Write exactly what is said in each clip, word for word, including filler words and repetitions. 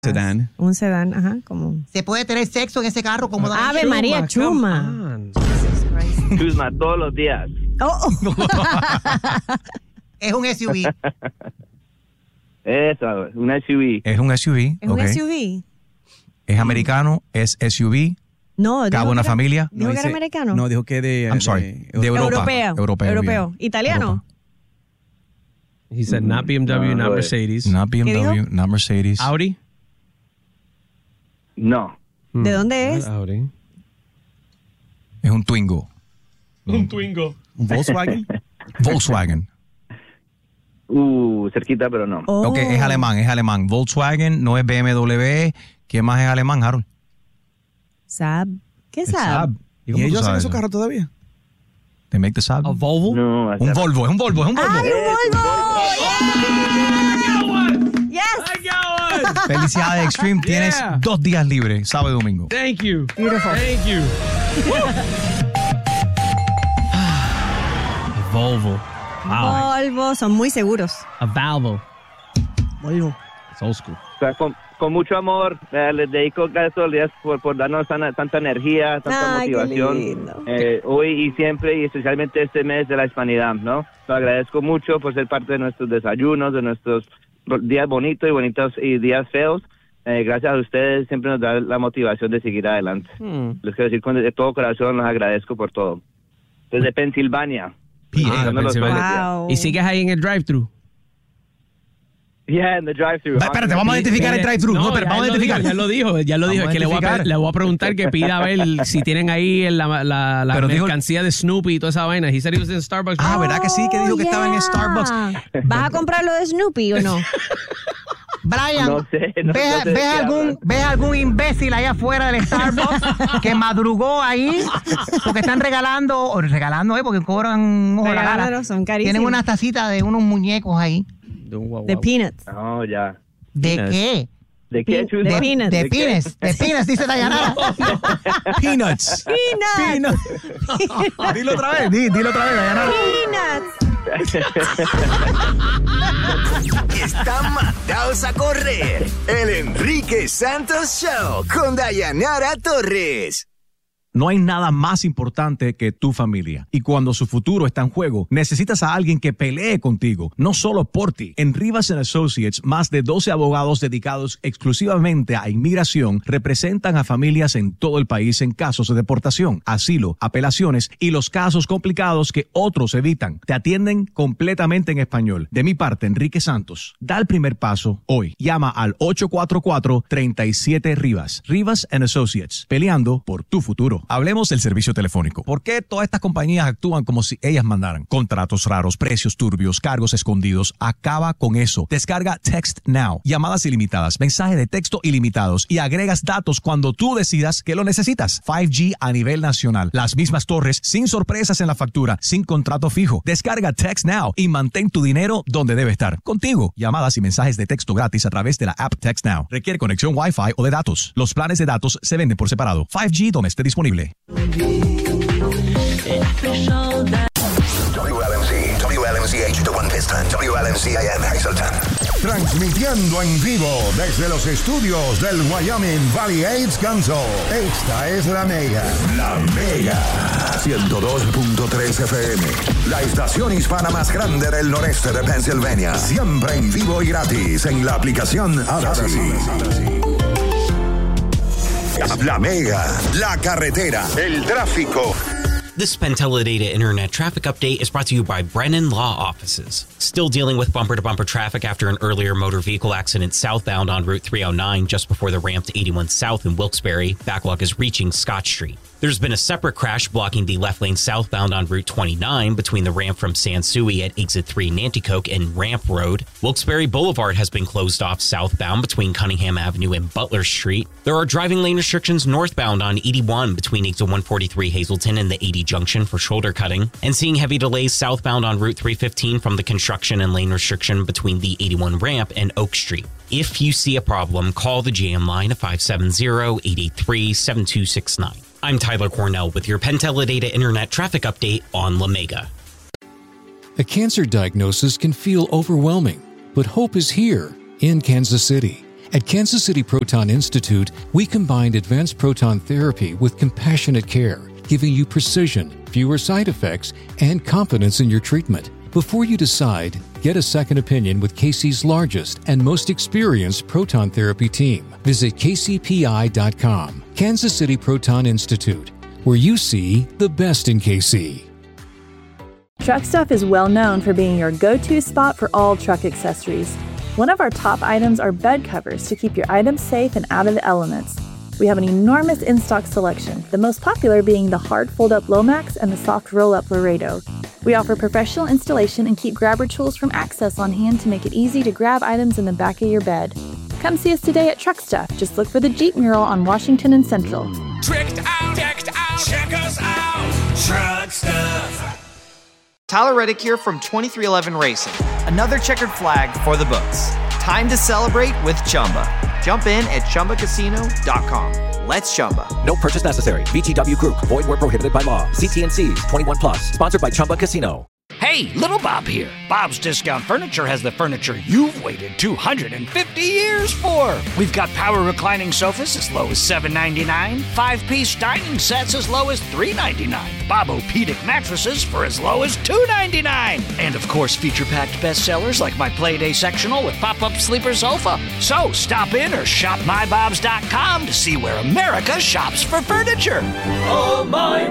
Sedán. Un sedán, ajá, como. ¿Se puede tener sexo en ese carro como Ave María Chuma. Chusma, todos los días. Oh, oh. Es un S U V. Eso, un S U V. Es un S U V. ¿Es un okay. S U V? Es americano, es S U V. No, ¿Cabe una era, familia? ¿Dijo no, que era dice, americano? No, dijo que de... I'm sorry, de, de Europa. Europeo. Europeo. Europeo. Bien. ¿Italiano? Europa. He said not B M W, No, not no, Mercedes. Not B M W, not Mercedes. Audi. No. ¿De dónde es? Not Audi. Es un Twingo. Un Twingo. ¿Un Volkswagen? Volkswagen. Uh, cerquita, pero no. Oh. Ok, es alemán, es alemán. Volkswagen, no es B M W. ¿Qué más es alemán, Harold? Saab. ¿Qué El Saab? Saab. ¿Y cómo tú ellos hacen sabes esos eso? carros todavía? They make the Saab. A Volvo? No, hasta Un Volvo, es un Volvo, es un Volvo. ¡Ay, un Volvo! ¡Yes! I got one. Felicidades, Extreme. Tienes Yeah. dos días libres, sábado y domingo. Thank you. Beautiful. Thank you. A Volvo. Wow. Volvo, son muy seguros. A Volvo. Volvo. It's old school. O sea, con, con mucho amor, eh, les dedico gracias todos los días por, por darnos tan- tanta energía, tanta Ay, qué motivación. lindo. Eh, hoy y siempre, y especialmente este mes de la hispanidad, ¿no? Lo agradezco mucho por ser parte de nuestros desayunos, de nuestros días bonitos y bonitos y días feos. Eh, gracias a ustedes siempre nos da la motivación de seguir adelante. Hmm. Les quiero decir con de todo corazón, los agradezco por todo. Desde Pensilvania. P A. Ah, Dándolos Pensilvania. todos los días. Wow. ¿Y sigues ahí en el drive-thru? Yeah, in the drive-thru. Va, espérate, vamos a identificar el drive-thru. No, pero ya vamos a lo dijo, identificar. Ya lo dijo, ya lo Vamos dijo. a Es que le voy, a, identificar. pe- le voy a preguntar que pida a ver si tienen ahí la, la, la Pero dijo- mercancía de Snoopy y toda esa vaina. He said he was in Starbucks. Ah, ¿verdad que sí? Que dijo que Oh, estaba en yeah. Starbucks. ¿Vas a comprarlo de Snoopy o no? Brian, No sé, no ¿ves, sé de ves qué algún, hablan. ¿ves algún imbécil ahí afuera del Starbucks que madrugó ahí? Porque están regalando, o regalando, ¿eh? Porque cobran un ojo a la cara. Regálalo, son carísimos. Tienen unas tacitas de unos muñecos ahí. De peanuts. No, ya. ¿De Peanuts. qué? ¿De qué, De Chusma? peanuts. De qué? pines, de pines, dice Dayanara. Peanuts. Peanuts. Peanuts. Dilo otra vez, di- dilo otra vez, Dayanara. Peanuts. Están mandados a correr. El Enrique Santos Show con Dayanara Torres. No hay nada más importante que tu familia. Y cuando su futuro está en juego, necesitas a alguien que pelee contigo, no solo por ti. En Rivas and Associates, más de doce abogados dedicados exclusivamente a inmigración representan a familias en todo el país en casos de deportación, asilo, apelaciones y los casos complicados que otros evitan. Te atienden completamente en español. De mi parte, Enrique Santos, da el primer paso hoy. Llama al ocho cuatro cuatro, tres siete Rivas. Rivas and Associates, peleando por tu futuro. Hablemos del servicio telefónico. ¿Por qué todas estas compañías actúan como si ellas mandaran? Contratos raros, precios turbios, cargos escondidos. Acaba con eso. Descarga Text Now. Llamadas ilimitadas, mensajes de texto ilimitados y agregas datos cuando tú decidas que lo necesitas. cinco G a nivel nacional. Las mismas torres, sin sorpresas en la factura, sin contrato fijo. Descarga Text Now y mantén tu dinero donde debe estar. Contigo. Llamadas y mensajes de texto gratis a través de la app Text Now. Requiere conexión Wi-Fi o de datos. Los planes de datos se venden por separado. cinco G donde esté disponible. W L M C, W L M C H the One Piston, W L M C I M Hazleton. Transmitiendo en vivo desde los estudios del Wyoming Valley AIDS Council. Esta es La Mega. La Mega. ciento dos punto tres F M. La estación hispana más grande del noreste de Pennsylvania. Siempre en vivo y gratis en la aplicación Odyssey. La Mega, la carretera, el tráfico. This Penn Teledata Internet Traffic Update is brought to you by Brennan Law Offices. Still dealing with bumper-to-bumper traffic after an earlier motor vehicle accident southbound on Route three oh nine just before the ramp to eighty-one South in Wilkes-Barre. Backlog is reaching Scott Street. There's been a separate crash blocking the left lane southbound on Route twenty-nine between the ramp from Sansui at Exit three Nanticoke and Ramp Road. Wilkes-Barre Boulevard has been closed off southbound between Cunningham Avenue and Butler Street. There are driving lane restrictions northbound on eighty-one between Exit one forty-three Hazleton and the eighty Junction for shoulder cutting, and seeing heavy delays southbound on Route three fifteen from the construction and lane restriction between the eighty-one ramp and Oak Street. If you see a problem, call the J M line at five seven zero, eight eight three, seven two six nine. I'm Tyler Cornell with your Penn Teledata Internet Traffic Update on La Mega. A cancer diagnosis can feel overwhelming, but hope is here in Kansas City. At Kansas City Proton Institute, we combined advanced proton therapy with compassionate care, giving you precision, fewer side effects, and confidence in your treatment. Before you decide, get a second opinion with K C's largest and most experienced proton therapy team. Visit K C P I dot com. Kansas City Proton Institute, where you see the best in K C. Truck Stuff is well known for being your go-to spot for all truck accessories. One of our top items are bed covers to keep your items safe and out of the elements. We have an enormous in-stock selection, the most popular being the hard fold-up Lomax and the soft roll-up Laredo. We offer professional installation and keep grabber tools from Access on hand to make it easy to grab items in the back of your bed. Come see us today at Truck Stuff. Just look for the Jeep mural on Washington and Central. Tricked out, decked out, check us out, Truck Stuff. Tyler Reddick here from twenty-three eleven Racing. Another checkered flag for the books. Time to celebrate with Chumba. Jump in at Chumba Casino dot com. Let's Chumba. No purchase necessary. V G W Group. Void where prohibited by law. See T and C's. twenty-one plus. Sponsored by Chumba Casino. Hey, Little Bob here. Bob's Discount Furniture has the furniture you've waited two hundred fifty years for. We've got power reclining sofas as low as seven ninety-nine, five-piece dining sets as low as three ninety-nine, Bob-O-Pedic mattresses for as low as two ninety-nine, and of course feature-packed bestsellers like my Playday sectional with pop-up sleeper sofa. So stop in or shop my bobs dot com to see where America shops for furniture. Oh, my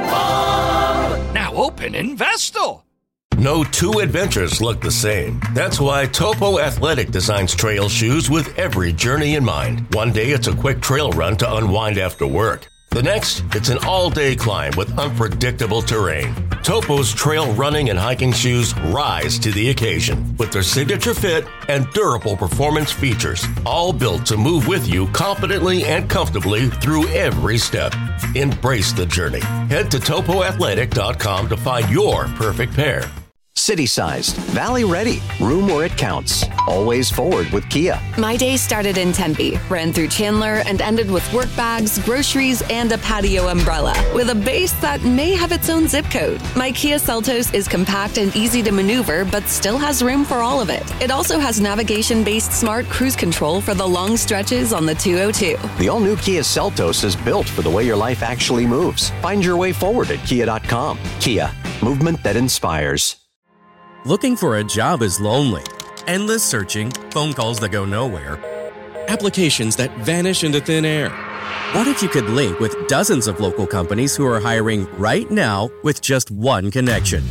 Bob! Now open in Vestal. No two adventures look the same. That's why Topo Athletic designs trail shoes with every journey in mind. One day it's a quick trail run to unwind after work. The next, it's an all-day climb with unpredictable terrain. Topo's trail running and hiking shoes rise to the occasion with their signature fit and durable performance features, all built to move with you confidently and comfortably through every step. Embrace the journey. Head to topo athletic dot com to find your perfect pair. City-sized, valley-ready, room where it counts. Always forward with Kia. My day started in Tempe, ran through Chandler, and ended with work bags, groceries, and a patio umbrella. With a base that may have its own zip code. My Kia Seltos is compact and easy to maneuver, but still has room for all of it. It also has navigation-based smart cruise control for the long stretches on the two oh two. The all-new Kia Seltos is built for the way your life actually moves. Find your way forward at kia dot com. Kia, movement that inspires. Looking for a job is lonely. Endless searching, phone calls that go nowhere, applications that vanish into thin air. What if you could link with dozens of local companies who are hiring right now with just one connection?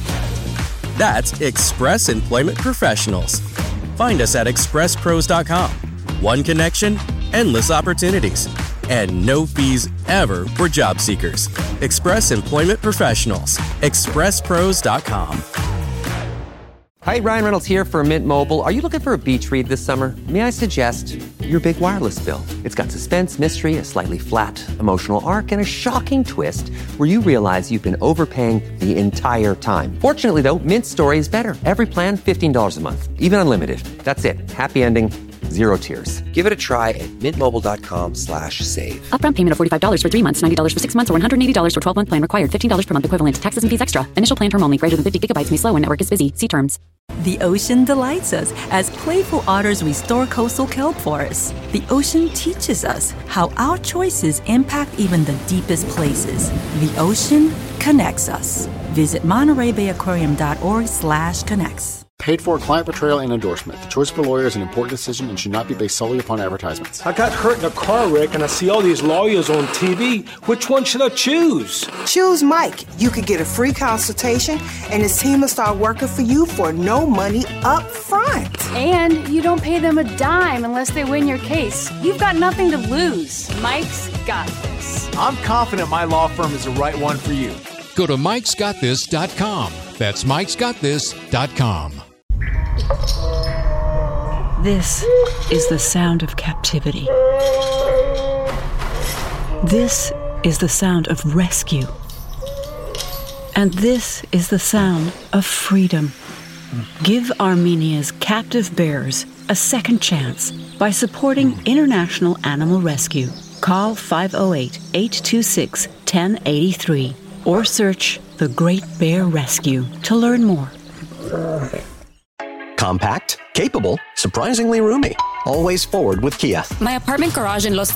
That's Express Employment Professionals. Find us at express pros dot com. One connection, endless opportunities, and no fees ever for job seekers. Express Employment Professionals. express pros dot com. Hi, Ryan Reynolds here for Mint Mobile. Are you looking for a beach read this summer? May I suggest your big wireless bill? It's got suspense, mystery, a slightly flat, emotional arc, and a shocking twist where you realize you've been overpaying the entire time. Fortunately, though, Mint's story is better. Every plan, fifteen dollars a month, even unlimited. That's it. Happy ending, zero tears. Give it a try at mintmobile.com slash save. Upfront payment of forty-five dollars for three months, ninety dollars for six months, or one hundred eighty dollars for twelve-month plan required. fifteen dollars per month equivalent. Taxes and fees extra. Initial plan term only. Greater than fifty gigabytes may slow when network is busy. See terms. The ocean delights us as playful otters restore coastal kelp forests. The ocean teaches us how our choices impact even the deepest places. The ocean connects us. Visit Monterey Bay Aquarium dot org slash connects. Paid for client portrayal and endorsement. The choice of a lawyer is an important decision and should not be based solely upon advertisements. I got hurt in a car wreck and I see all these lawyers on T V. Which one should I choose? Choose Mike. You could get a free consultation and his team will start working for you for no money up front. And you don't pay them a dime unless they win your case. You've got nothing to lose. Mike's got this. I'm confident my law firm is the right one for you. Go to mikes got this dot com. That's mikes got this dot com. This is the sound of captivity. This is the sound of rescue. And this is the sound of freedom. Give Armenia's captive bears a second chance by supporting International Animal Rescue. Call five oh eight, eight two six, one oh eight three or search The Great Bear Rescue to learn more. Compact, capable, surprisingly roomy. Always forward with Kia. My apartment garage in Los